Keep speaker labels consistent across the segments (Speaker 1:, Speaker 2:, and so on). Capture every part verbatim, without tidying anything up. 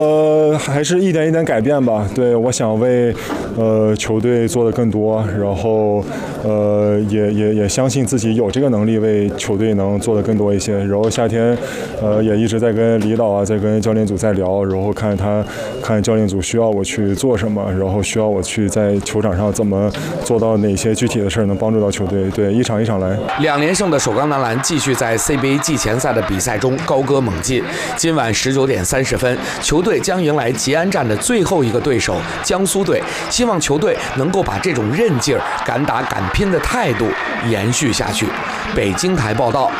Speaker 1: 呃，还是一点一点改变吧。对，我想为呃球队做的更多，然后呃也也也相信自己有这个能力为球队能做的更多一些。然后夏天呃也一直在跟李导啊，在跟教练组在聊，然后看他看教练组需要我去做什么，然后需要我去在球场上怎么做到哪些具体的事儿能帮助到球队。对，一场一场来。
Speaker 2: 两连胜的首钢男篮继续在 C B A 季前赛的比赛中高歌猛进。今晚十九点三十分，球队将迎来吉安站的最后一个对手江苏队，希望球队能够把这种韧劲儿、敢打敢拼的态度延续下去。北京台报道。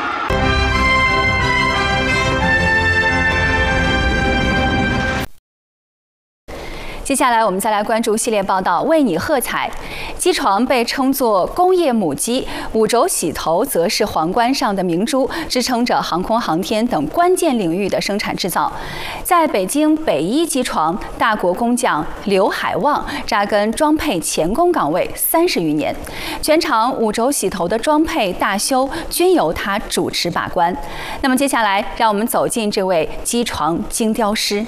Speaker 3: 接下来我们再来关注系列报道，为你喝彩。机床被称作工业母机，五轴洗头则是皇冠上的明珠，支撑着航空航天等关键领域的生产制造。在北京北一机床，大国工匠刘海旺扎根装配钳工岗位三十余年，全场五轴洗头的装配大修均由他主持把关。那么接下来，让我们走进这位机床精雕师。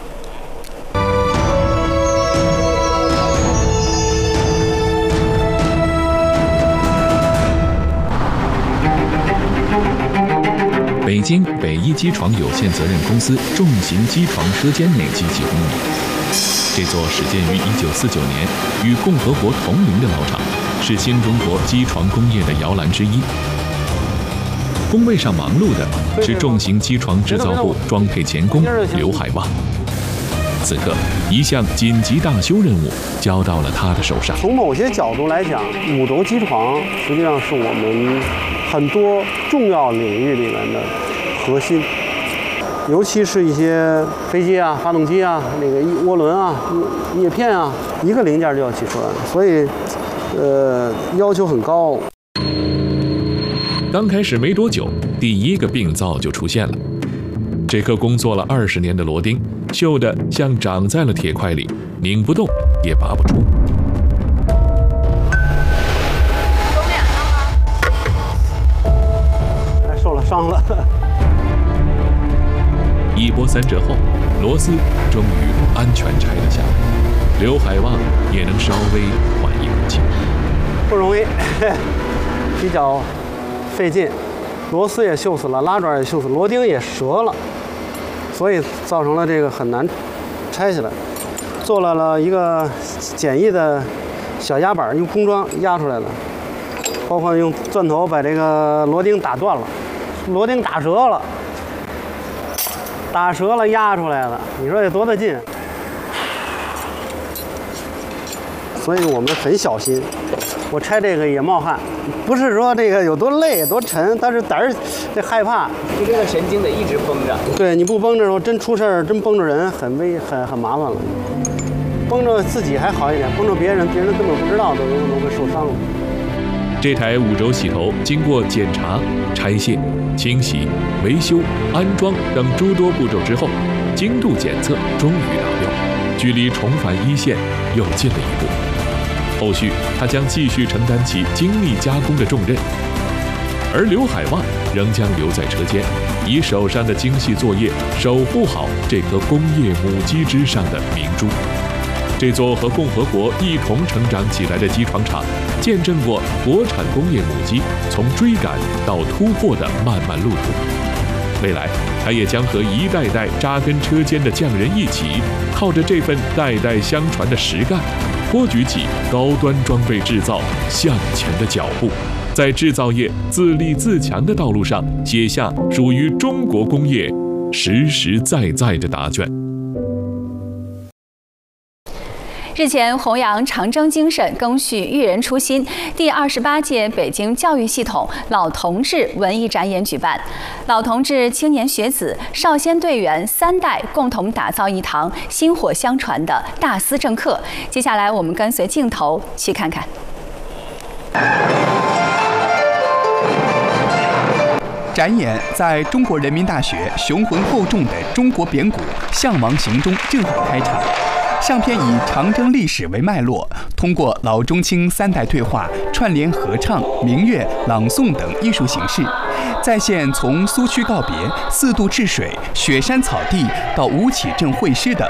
Speaker 4: 北京北一机床有限责任公司重型机床车间内机器工艺，这座始建于一九四九年、与共和国同龄的老厂，是新中国机床工业的摇篮之一。工位上忙碌的是重型机床制造部装配钳工刘海旺。此刻，一项紧急大修任务交到了他的手上。
Speaker 5: 从某些角度来讲，五轴机床实际上是我们很多重要领域里面的核心，尤其是一些飞机啊、发动机啊、那个涡轮啊、叶片啊，一个零件就要几十万，所以，呃，要求很高。
Speaker 4: 刚开始没多久，第一个病灶就出现了。这颗工作了二十年的螺钉，锈得像长在了铁块里，拧不动也拔不出。
Speaker 3: 肿脸了吗？
Speaker 5: 还受了伤了。
Speaker 4: 一波三折后，螺丝终于安全拆了下来，刘海旺也能稍微缓一口气。
Speaker 5: 不容易，比较费劲，螺丝也锈死了，拉爪也锈死，螺钉也折了。所以造成了这个很难拆下来，做了了一个简易的小压板，用空装压出来了，包括用钻头把这个螺钉打断了，螺钉打折了，打折了压出来了，你说得多大劲？所以我们很小心，我拆这个也冒汗，不是说这个有多累多沉，但是胆儿得害怕。
Speaker 6: 就这个神经得一直绷着。
Speaker 5: 对，你不绷着的时候，真出事儿，真绷着人很危很很麻烦了。绷着自己还好一点，绷着别人，别人根本不知道，都有可能会受伤的。
Speaker 4: 这台五轴洗头经过检查、拆卸、清洗、维修、安装等诸多步骤之后，精度检测终于达标，距离重返一线又近了一步。后续他将继续承担起精密加工的重任，而刘海旺仍将留在车间，以手上的精细作业守护好这颗工业母机之上的明珠。这座和共和国一同成长起来的机床厂，见证过国产工业母机从追赶到突破的漫漫路途。未来，他也将和一代代扎根车间的匠人一起，靠着这份代代相传的实干，托举起高端装备制造向前的脚步，在制造业自立自强的道路上写下属于中国工业实实在在的答卷。
Speaker 3: 日前，弘扬长征精神，赓续育人初心，第二十八届北京教育系统老同志文艺展演举办，老同志、青年学子、少先队员三代共同打造一堂薪火相传的大思政课。接下来，我们跟随镜头去看看。
Speaker 7: 展演在中国人民大学雄浑厚重的中国扁鼓《项王行》中正好开场。上片以长征历史为脉络，通过老中青三代对话、串联合唱、民乐、朗诵等艺术形式， 再现从苏区告别、四渡治水、雪山草地到吴起镇会师的